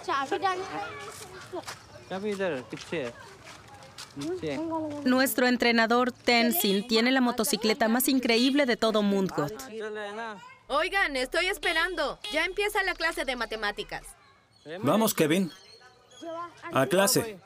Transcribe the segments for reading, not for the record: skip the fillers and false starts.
Nuestro entrenador Tenzin tiene la motocicleta más increíble de todo Mundgot. Oigan, estoy esperando. Ya empieza la clase de matemáticas. Vamos, Kevin. A clase.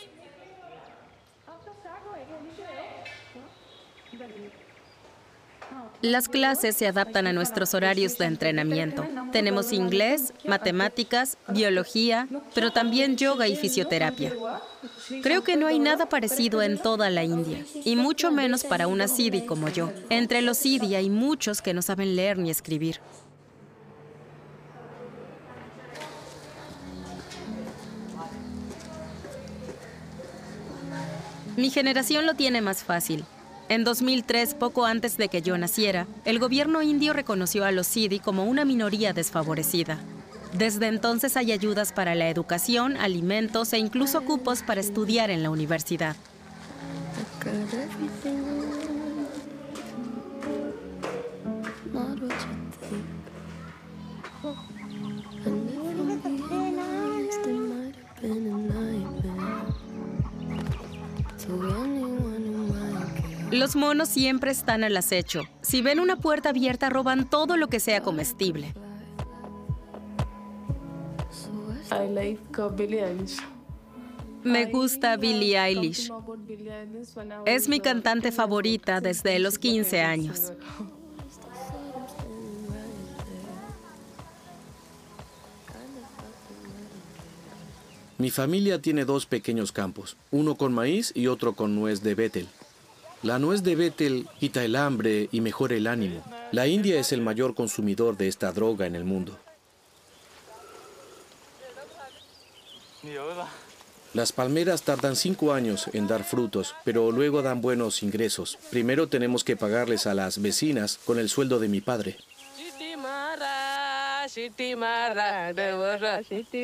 Las clases se adaptan a nuestros horarios de entrenamiento. Tenemos inglés, matemáticas, biología, pero también yoga y fisioterapia. Creo que no hay nada parecido en toda la India, y mucho menos para una Siddhi como yo. Entre los Siddhi hay muchos que no saben leer ni escribir. Mi generación lo tiene más fácil. En 2003, poco antes de que yo naciera, el gobierno indio reconoció a los Siddhi como una minoría desfavorecida. Desde entonces hay ayudas para la educación, alimentos e incluso cupos para estudiar en la universidad. Los monos siempre están al acecho. Si ven una puerta abierta, roban todo lo que sea comestible. Me gusta Billie Eilish. Es mi cantante favorita desde los 15 años. Mi familia tiene 2 pequeños campos, uno con maíz y otro con nuez de betel. La nuez de betel quita el hambre y mejora el ánimo. La India es el mayor consumidor de esta droga en el mundo. Las palmeras tardan 5 años en dar frutos, pero luego dan buenos ingresos. Primero tenemos que pagarles a las vecinas con el sueldo de mi padre.